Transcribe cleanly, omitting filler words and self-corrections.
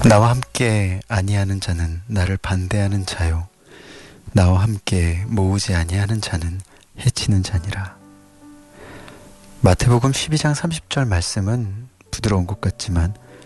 나와 함께 아니하는 자는 나를 반대하는 자요. 나와 함께 모으지 아니하는 자는 해치는 자니라. 마태복음 12장 30절 말씀은 부드러운 것 같지만